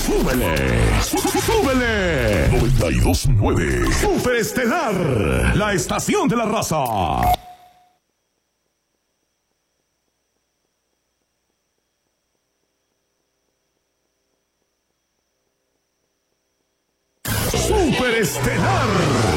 ¡Súbele! ¡Súbele! 92.9 Super Estelar, la estación de la raza. Super Estelar.